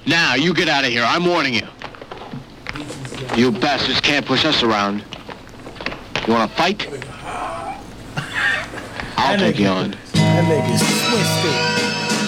Now, you get out of here. I'm warning you. You bastards can't push us around. You want to fight? I'll take you on. That nigga's twisted.